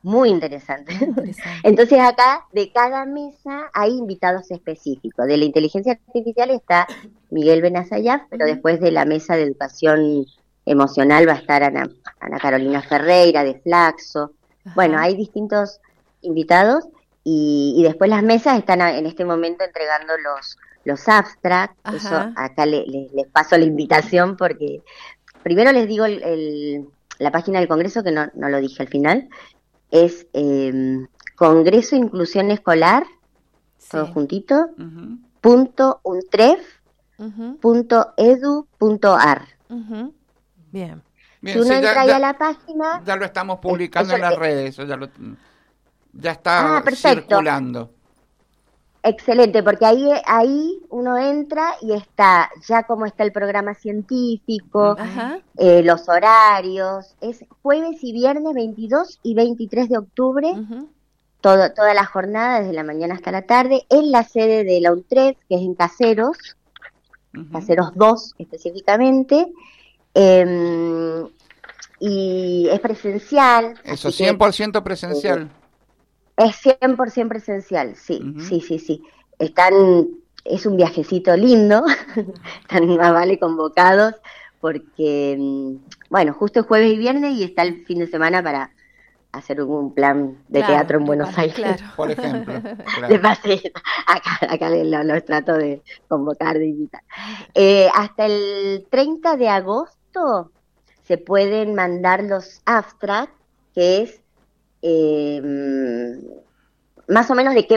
muy interesante. Interesante. Entonces acá de cada mesa hay invitados específicos. De la inteligencia artificial está Miguel Benazayaf, pero Ujú. después de la mesa de educación emocional va a estar Ana Carolina Ferreira de Flaxo. Bueno, Ajá. hay distintos invitados y después las mesas están en este momento entregando los abstracts. Eso Ajá. acá les paso la invitación porque primero les digo la página del Congreso, que no lo dije al final, es Congreso Inclusión Escolar, todo Sí. juntito, Ujú. Ujú. .untref.edu.ar. Ujú. Bien. Si Bien, uno sí, entra ahí a la página, ya lo estamos publicando eso en las redes, eso ya está perfecto, circulando. excelente, porque ahí uno entra y está ya como está el programa científico, Ujú. Ajá. los horarios, es jueves y viernes 22 y 23 de octubre, Ujú. toda la jornada, desde la mañana hasta la tarde, en la sede de la UNTREF, que es en Caseros, Ujú. Caseros 2 específicamente, eh, y es presencial, Eso, así que 100% presencial. es 100% presencial, sí, Ujú. sí, sí, sí. Es un viajecito lindo, están más vale convocados, porque, bueno, justo es jueves y viernes y está el fin de semana para hacer un plan de Claro, teatro en Buenos Aires. claro. Por ejemplo, De claro. paseo. Acá los trato de convocar, de invitar. Hasta el 30 de agosto se pueden mandar los abstracts, que es más o menos de qué